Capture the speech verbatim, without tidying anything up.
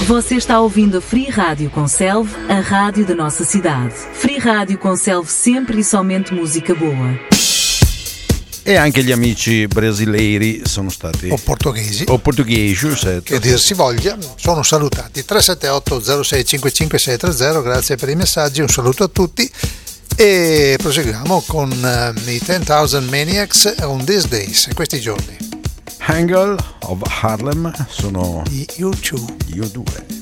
Você está ouvindo a Free Rádio Conselve, a rádio da nossa cidade. Free Rádio Conselve, sempre e somente música boa. E anche gli amici brasilieri sono stati o portoghesi o portoghesi certo. Che dir si voglia, sono salutati. Tre sette otto zero sei cinque cinque sei tre zero, grazie per i messaggi, un saluto a tutti e proseguiamo con uh, i ten thousand Maniacs on These Days, questi giorni. Angle of Harlem sono gli U due. gli U due.